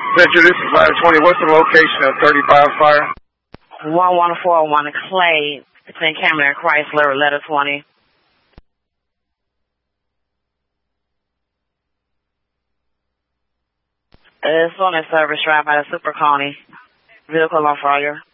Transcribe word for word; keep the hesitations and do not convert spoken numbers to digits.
Central, this is Ladder twenty. What's the location of thirty-five fire? one one four one Clay, between Cameron and Chrysler, Letter twenty. It's on a service drive by the Super Coney. Vehicle on fire.